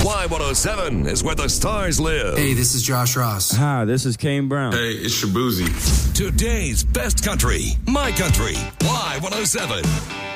Y107 is where the stars live. Hey, this is Josh Ross. Hi, this is Kane Brown. Hey, it's Shabuzi. Today's best country, my country, Y107.